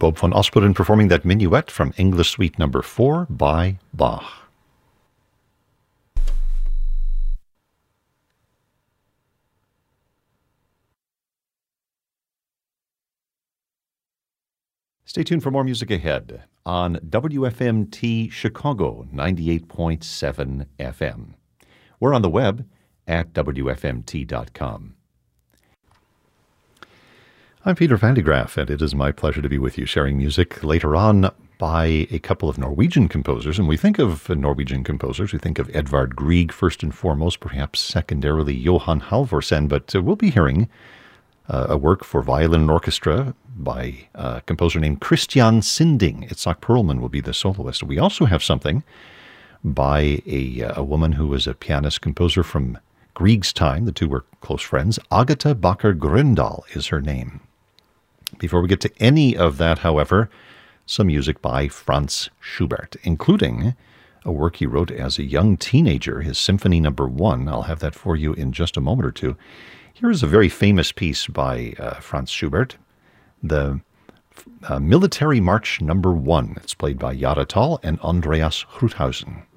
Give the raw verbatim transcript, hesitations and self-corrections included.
Bob van Asperen performing that minuet from English Suite number four by Bach. Stay tuned for more music ahead on W F M T Chicago ninety-eight point seven F M. We're on the web at W F M T dot com. I'm Peter Van de Graaff, and it is my pleasure to be with you sharing music later on by a couple of Norwegian composers. And we think of Norwegian composers, we think of Edvard Grieg first and foremost, perhaps secondarily Johan Halvorsen, but uh, we'll be hearing uh, a work for violin and orchestra by a composer named Christian Sinding. Itzhak Perlman will be the soloist. We also have something by a, a woman who was a pianist composer from Grieg's time. The two were close friends. Agatha Bakker Grøndahl is her name. Before we get to any of that, however, some music by Franz Schubert, including a work he wrote as a young teenager, his Symphony Number One. I'll have that for you in just a moment or two. Here is a very famous piece by uh, Franz Schubert, the uh, Military March Number One. It's played by Jara Tall and Andreas Gruthausen.